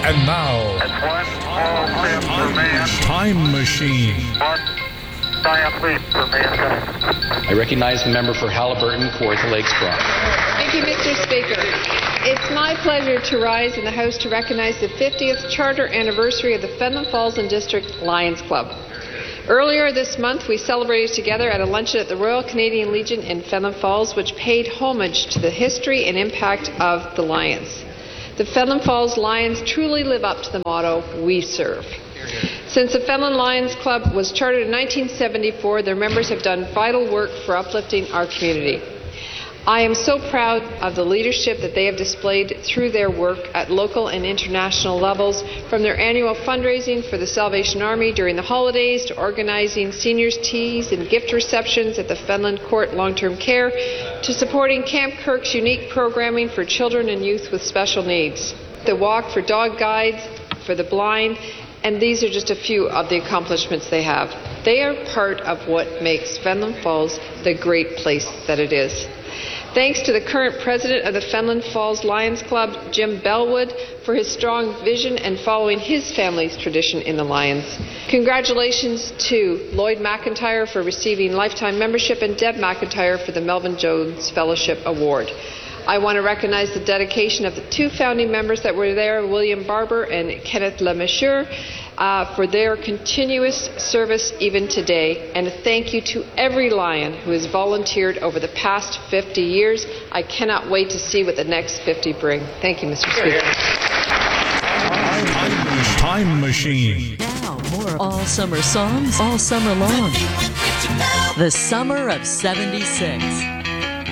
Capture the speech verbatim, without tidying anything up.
And now, It's one small step for man, Time Machine. one giant leap for mankind. I recognize the member for Halliburton, Kawartha Lakes Brock. Thank you, Mister Speaker. It's my pleasure to rise in the House to recognize the fiftieth charter anniversary of the Fenelon Falls and District Lions Club. Earlier this month, we celebrated together at a luncheon at the Royal Canadian Legion in Fenelon Falls, which paid homage to the history and impact of the Lions. The Fenelon Falls Lions truly live up to the motto, "We serve." Since the Fenelon Lions Club was chartered in nineteen seventy-four, their members have done vital work for uplifting our community. I am so proud of the leadership that they have displayed through their work at local and international levels, from their annual fundraising for the Salvation Army during the holidays to organizing seniors' teas and gift receptions at the Fenelon Court Long-Term Care, to supporting Camp Kirk's unique programming for children and youth with special needs, the Walk for Dog Guides for the blind, and these are just a few of the accomplishments they have. They are part of what makes Fenelon Falls the great place that it is. Thanks to the current president of the Fenelon Falls Lions Club, Jim Bellwood, for his strong vision and following his family's tradition in the Lions. Congratulations to Lloyd McIntyre for receiving lifetime membership and Deb McIntyre for the Melvin Jones Fellowship Award. I want to recognize the dedication of the two founding members that were there, William Barber and Kenneth Lemessurier, uh, for their continuous service even today. And a thank you to every Lion who has volunteered over the past fifty years. I cannot wait to see what the next fifty bring. Thank you, Mister Speaker. Time Machine. Now, more all summer songs all summer long. The Summer of seventy-six.